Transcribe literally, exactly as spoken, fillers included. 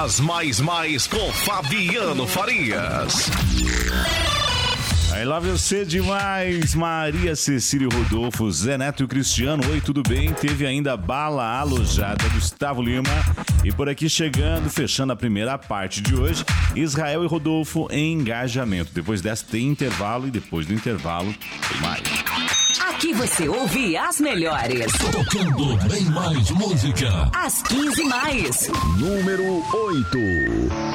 Mais, mais, mais com Fabiano Farias. I love você demais, Maria Cecília Rodolfo, Zé Neto e Cristiano. Oi, tudo bem? Teve ainda Bala Alojada, Gustavo Lima. E por aqui chegando, fechando a primeira parte de hoje, Israel e Rodolfo em Engajamento. Depois dessa tem intervalo e depois do intervalo tem mais. Aqui você ouve as melhores. Tocando bem mais música. As quinze mais. Número oito.